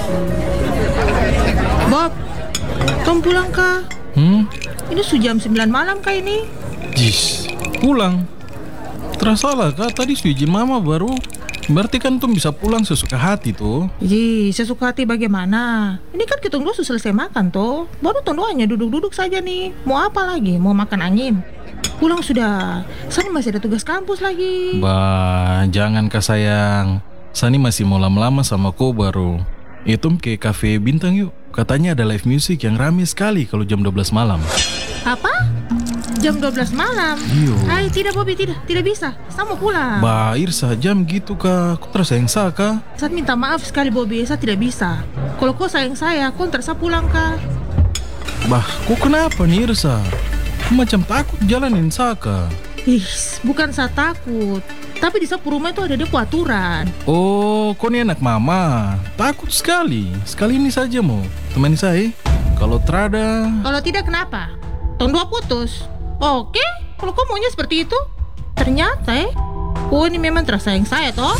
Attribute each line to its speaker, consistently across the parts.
Speaker 1: Bob, Tom pulang kah? Ini sudah jam 9 malam kah ini?
Speaker 2: Jis, pulang. Tersalah kah? Tadi sudah izin mama baru. Berarti kan Tom bisa pulang sesuka hati tuh.
Speaker 1: Sesuka hati bagaimana? Ini kan kita dua sudah selesai makan toh. Baru Tom hanya duduk-duduk saja nih. Mau apa lagi? Mau makan angin? Pulang sudah. Sani masih ada tugas kampus lagi.
Speaker 2: Bah, jangan kah sayang. Sani masih mau lama-lama sama kau baru. Tom ke cafe bintang yuk. Katanya ada live music yang rame sekali kalau jam 12 malam.
Speaker 1: Apa? Jam 12 malam?
Speaker 2: Iyo.
Speaker 1: Hai, tidak Bobby, tidak bisa. Saya mau pulang.
Speaker 2: Bah, Irsa, jam gitu kah? Kau tersayang saya kah?
Speaker 1: Saya minta maaf sekali Bobby, saya tidak bisa. Kalau kau sayang saya, kau terasa pulang kah?
Speaker 2: Bah, kau kenapa nih Irsa? Kau macam takut jalanin saya kah?
Speaker 1: Bukan saya takut. Tapi di sapu rumah itu ada dia aturan.
Speaker 2: Oh, kau ini anak mama. Takut sekali. Sekali ini saja mau temani saya. Kalau terada.
Speaker 1: Kalau tidak kenapa? Tahun 2 putus. Oke, kalau kau maunya seperti itu. Ternyata kau ini memang tersayang saya toh.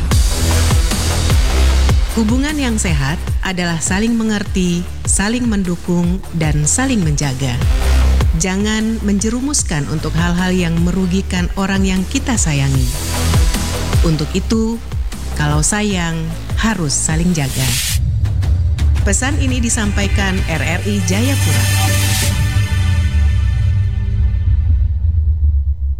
Speaker 3: Hubungan yang sehat adalah saling mengerti, saling mendukung, dan saling menjaga. Jangan menjerumuskan untuk hal-hal yang merugikan orang yang kita sayangi. Untuk itu, kalau sayang, harus saling jaga. Pesan ini disampaikan RRI Jayapura.